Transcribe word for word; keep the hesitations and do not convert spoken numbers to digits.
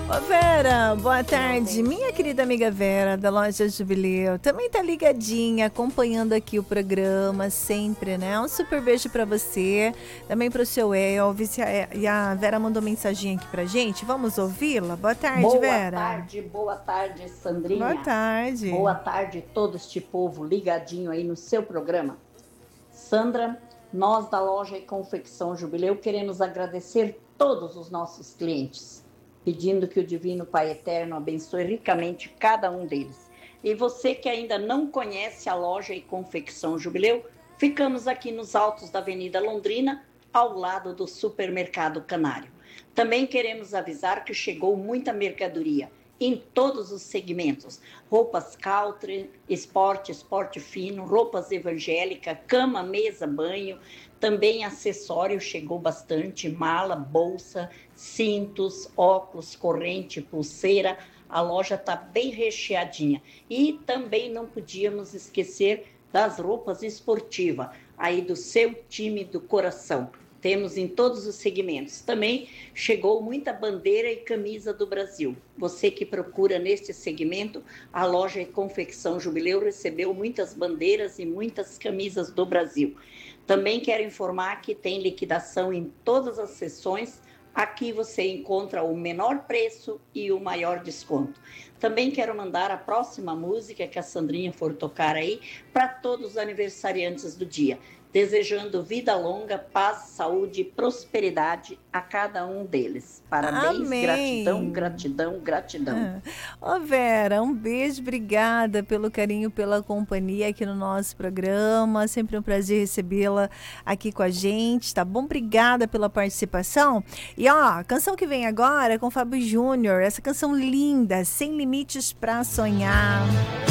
Ô Vera, boa tarde. Minha querida amiga Vera, da loja Jubileu, também tá ligadinha, acompanhando aqui o programa, sempre, né? Um super beijo pra você, também pro seu Elvis. E a Vera mandou mensagem aqui pra gente, vamos ouvi-la? Boa tarde, boa Vera. Boa tarde, boa tarde, Sandrinha. Boa tarde. Boa tarde todo este povo ligadinho aí no seu programa. Sandra, nós da loja e confecção Jubileu queremos agradecer todos os nossos clientes, pedindo que o Divino Pai Eterno abençoe ricamente cada um deles. E você que ainda não conhece a loja e confecção Jubileu, ficamos aqui nos altos da Avenida Londrina, ao lado do Supermercado Canário. Também queremos avisar que chegou muita mercadoria em todos os segmentos: roupas country, esporte, esporte fino, roupas evangélicas, cama, mesa, banho, também acessórios chegou bastante, mala, bolsa, cintos, óculos, corrente, pulseira. A loja está bem recheadinha. E também não podíamos esquecer das roupas esportivas, aí do seu time do coração. Temos em todos os segmentos. Também chegou muita bandeira e camisa do Brasil. Você que procura neste segmento, a loja e confecção Jubileu recebeu muitas bandeiras e muitas camisas do Brasil. Também quero informar que tem liquidação em todas as seções. Aqui você encontra o menor preço e o maior desconto. Também quero mandar a próxima música que a Sandrinha for tocar aí para todos os aniversariantes do dia, desejando vida longa, paz, saúde e prosperidade a cada um deles. Parabéns, Amém. Gratidão, gratidão, gratidão. Ô ah. Vera, um beijo, obrigada pelo carinho, pela companhia aqui no nosso programa. Sempre um prazer recebê-la aqui com a gente, tá bom? Obrigada pela participação. E ó, a canção que vem agora é com Fábio Júnior, essa canção linda, Sem Limites pra Sonhar.